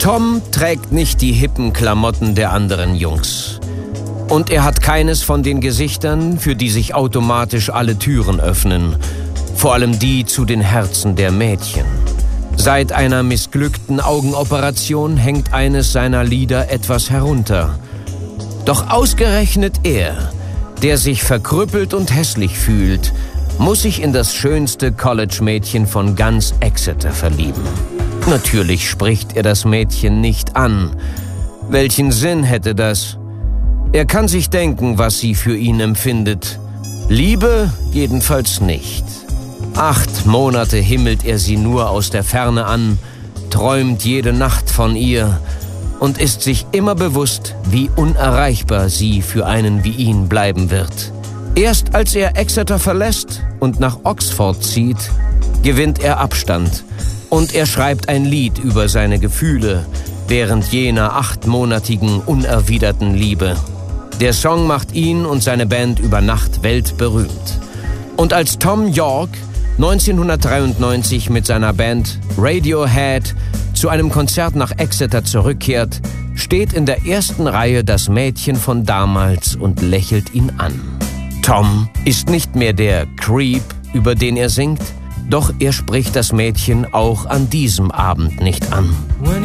Tom trägt nicht die hippen Klamotten der anderen Jungs. Und er hat keines von den Gesichtern, für die sich automatisch alle Türen öffnen, vor allem die zu den Herzen der Mädchen. Seit einer missglückten Augenoperation hängt eines seiner Lider etwas herunter. Doch ausgerechnet er, der sich verkrüppelt und hässlich fühlt, muss sich in das schönste College-Mädchen von ganz Exeter verlieben. Natürlich spricht er das Mädchen nicht an. Welchen Sinn hätte das? Er kann sich denken, was sie für ihn empfindet. Liebe jedenfalls nicht. 8 Monate himmelt er sie nur aus der Ferne an, träumt jede Nacht von ihr und ist sich immer bewusst, wie unerreichbar sie für einen wie ihn bleiben wird. Erst als er Exeter verlässt und nach Oxford zieht, gewinnt er Abstand und er schreibt ein Lied über seine Gefühle während jener 8-monatigen unerwiderten Liebe. Der Song macht ihn und seine Band über Nacht weltberühmt. Und als Thom Yorke 1993 mit seiner Band Radiohead zu einem Konzert nach Exeter zurückkehrt, steht in der ersten Reihe das Mädchen von damals und lächelt ihn an. Tom ist nicht mehr der Creep, über den er singt, doch er spricht das Mädchen auch an diesem Abend nicht an.